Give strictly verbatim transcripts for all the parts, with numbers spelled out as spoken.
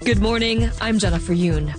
Good morning, I'm Jennifer Yoon.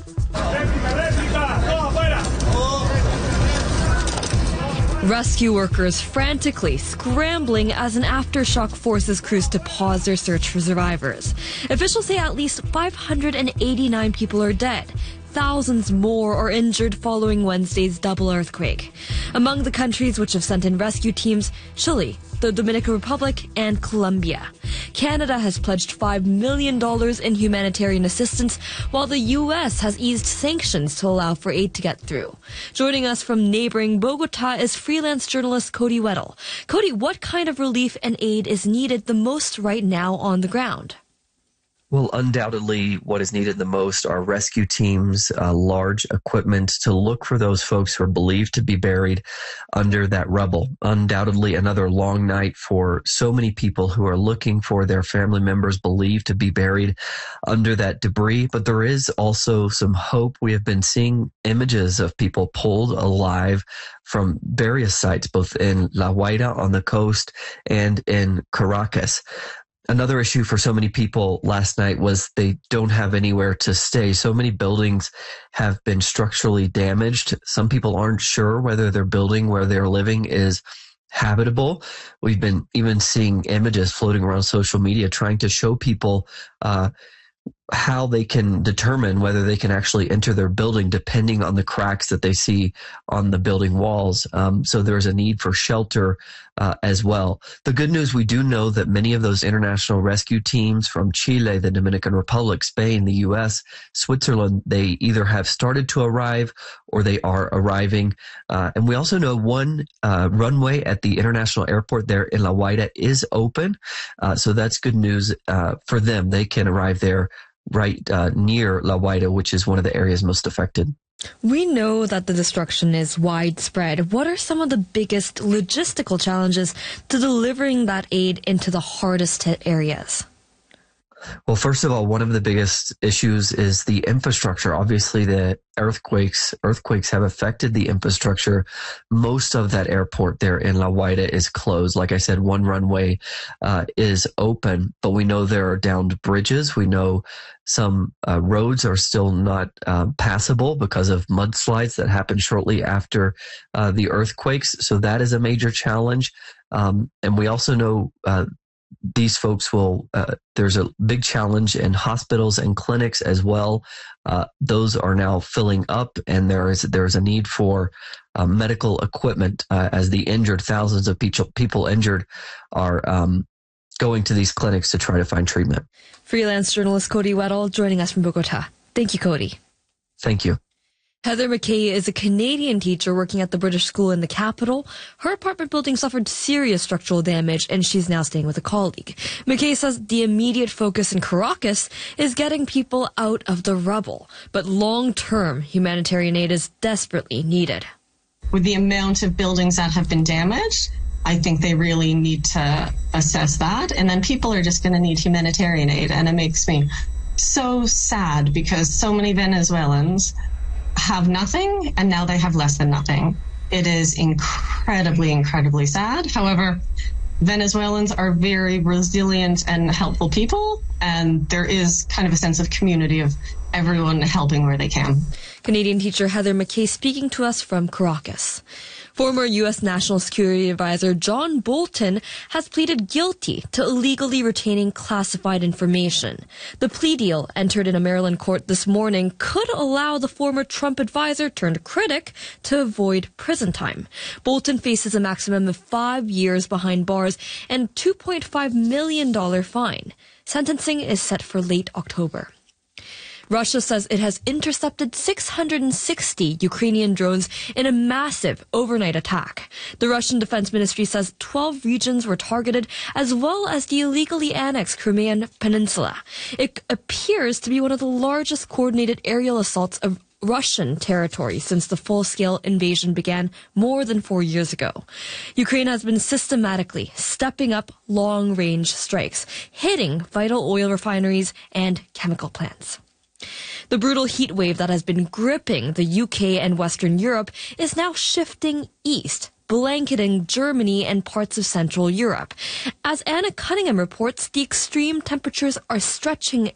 Rescue workers frantically scrambling as an aftershock forces crews to pause their search for survivors. Officials say at least five hundred eighty-nine people are dead. Thousands more are injured following Wednesday's double earthquake. Among the countries which have sent in rescue teams, Chile, the Dominican Republic, and Colombia. Canada has pledged five million dollars in humanitarian assistance, while the U S has eased sanctions to allow for aid to get through. Joining us from neighboring Bogota is freelance journalist Cody Weddle. Cody, what kind of relief and aid is needed the most right now on the ground? Well, undoubtedly, what is needed the most are rescue teams, uh, large equipment to look for those folks who are believed to be buried under that rubble. Undoubtedly, another long night for so many people who are looking for their family members believed to be buried under that debris. But there is also some hope. We have been seeing images of people pulled alive from various sites, both in La Guaira on the coast and in Caracas. Another issue for so many people last night was they don't have anywhere to stay. So many buildings have been structurally damaged. Some people aren't sure whether their building where they're living is habitable. We've been even seeing images floating around social media trying to show people uh, how they can determine whether they can actually enter their building depending on the cracks that they see on the building walls. Um, so there's a need for shelter uh, as well. The good news, we do know that many of those international rescue teams from Chile, the Dominican Republic, Spain, the U S, Switzerland, they either have started to arrive or they are arriving. Uh, and we also know one uh, runway at the international airport there in La Guaira is open. Uh, so that's good news uh, for them. They can arrive there right uh, near La Guaira, which is one of the areas most affected. We know that the destruction is widespread. What are some of the biggest logistical challenges to delivering that aid into the hardest hit areas? Well, first of all, one of the biggest issues is the infrastructure. Obviously, the earthquakes earthquakes have affected the infrastructure. Most of that airport there in La Guaira is closed. Like I said, one runway uh, is open, but we know there are downed bridges. We know some uh, roads are still not uh, passable because of mudslides that happened shortly after uh, the earthquakes. So that is a major challenge. Um, and we also know uh, these folks will, uh, there's a big challenge in hospitals and clinics as well. Uh, those are now filling up, and there is there's a need for uh, medical equipment uh, as the injured, thousands of people, people injured are um, going to these clinics to try to find treatment. Freelance journalist Cody Weddle joining us from Bogota. Thank you, Cody. Thank you. Heather McKay is a Canadian teacher working at the British school in the capital. Her apartment building suffered serious structural damage, and she's now staying with a colleague. McKay says the immediate focus in Caracas is getting people out of the rubble, but long-term humanitarian aid is desperately needed. With the amount of buildings that have been damaged, I think they really need to assess that, and then people are just going to need humanitarian aid, and it makes me so sad because so many Venezuelans have nothing, and now they have less than nothing. It is incredibly, incredibly sad. However, Venezuelans are very resilient and helpful people, and there is kind of a sense of community of everyone helping where they can. Canadian teacher Heather McKay speaking to us from Caracas. Former U S National Security Advisor John Bolton has pleaded guilty to illegally retaining classified information. The plea deal entered in a Maryland court this morning could allow the former Trump advisor turned critic to avoid prison time. Bolton faces a maximum of five years behind bars and two point five million dollars fine. Sentencing is set for late October. Russia says it has intercepted six hundred sixty Ukrainian drones in a massive overnight attack. The Russian Defense Ministry says twelve regions were targeted, as well as the illegally annexed Crimean Peninsula. It appears to be one of the largest coordinated aerial assaults of Russian territory since the full-scale invasion began more than four years ago. Ukraine has been systematically stepping up long-range strikes, hitting vital oil refineries and chemical plants. The brutal heat wave that has been gripping the U K and Western Europe is now shifting east, blanketing Germany and parts of Central Europe. As Anna Cunningham reports, the extreme temperatures are stretching